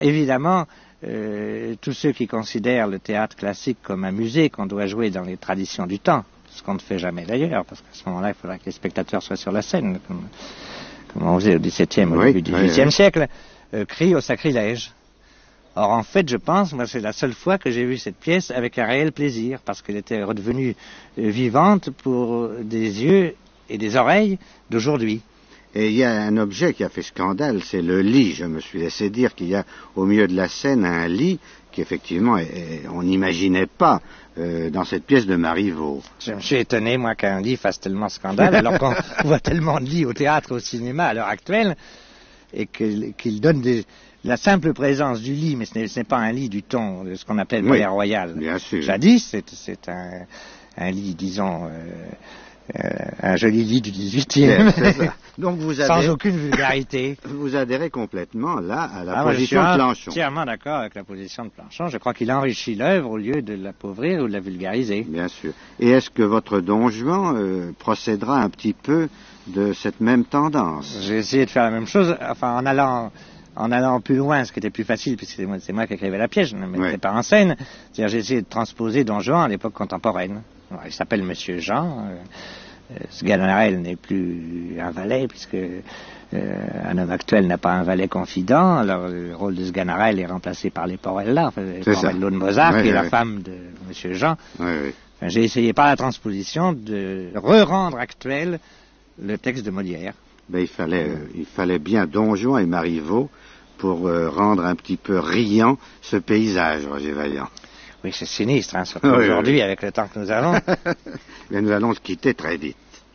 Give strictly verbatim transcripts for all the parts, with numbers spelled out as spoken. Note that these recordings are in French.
Évidemment, euh, tous ceux qui considèrent le théâtre classique comme un musée qu'on doit jouer dans les traditions du temps, ce qu'on ne fait jamais d'ailleurs, parce qu'à ce moment-là, il faudra que les spectateurs soient sur la scène, comme, comme on faisait au dix-septième, au oui, début du oui, dix-huitième oui. siècle, euh, crient au sacrilège. Or, en fait, je pense, moi, c'est la seule fois que j'ai vu cette pièce avec un réel plaisir, parce qu'elle était redevenue euh, vivante pour des yeux et des oreilles d'aujourd'hui. Et il y a un objet qui a fait scandale, c'est le lit. Je me suis laissé dire qu'il y a au milieu de la scène un lit qui, effectivement, est, est, on n'imaginait pas euh, dans cette pièce de Marivaux. Je me suis étonné, moi, qu'un lit fasse tellement scandale, alors qu'on voit tellement de lits au théâtre et au cinéma à l'heure actuelle, et qu'il, qu'il donne des... La simple présence du lit, mais ce n'est, ce n'est pas un lit du ton de ce qu'on appelle le oui, palais royal. Bien sûr. Jadis, c'est, c'est un, un lit, disons, euh, euh, un joli lit du dix-huitième, c'est ça. Donc vous adhérez, sans aucune vulgarité. Vous adhérez complètement là à la ah, position moi, je suis de Planchon. Entièrement d'accord avec la position de Planchon. Je crois qu'il enrichit l'œuvre au lieu de l'appauvrir ou de la vulgariser. Bien sûr. Et est-ce que votre Don Juan euh, procédera un petit peu de cette même tendance? J'ai essayé de faire la même chose, enfin en allant... En allant plus loin, ce qui était plus facile, puisque c'est moi, c'est moi qui écrivais la pièce, je ne me mettais ouais. pas en scène. C'est-à-dire, j'ai essayé de transposer Don Juan à l'époque contemporaine. Alors, il s'appelle Monsieur Jean. Euh, Sganarelle n'est plus un valet, puisque euh, un homme actuel n'a pas un valet confident. Alors, le rôle de Sganarelle est remplacé par les Porella, enfin, les Porello de Mozart, ouais, qui est ouais. la femme de Monsieur Jean. Ouais, ouais. Enfin, j'ai essayé par la transposition de re-rendre actuel le texte de Molière. Ben, il fallait, euh, il fallait bien Don Juan et Marivaux pour euh, rendre un petit peu riant ce paysage, Roger Vaillant. Oui, c'est sinistre, hein, surtout oui, aujourd'hui, oui. avec le temps que nous avons. Mais nous allons se quitter très vite.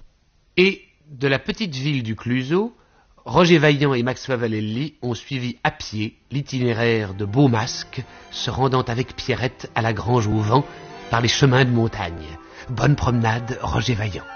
Et de la petite ville du Clusot, Roger Vaillant et Max Favalelli ont suivi à pied l'itinéraire de Beaumasque, se rendant avec Pierrette à la Grange au Vent par les chemins de montagne. Bonne promenade, Roger Vaillant.